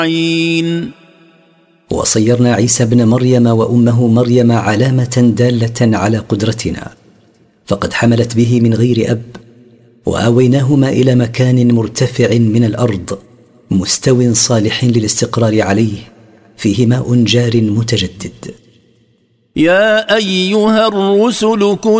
وصيرنا عيسى ابن مريم وأمه مريم علامة دالة على قدرتنا، فقد حملت به من غير أب، وآويناهما إلى مكان مرتفع من الأرض مستو صالح للاستقرار عليه، فيه ماء جار متجدد. يا أيها الرسل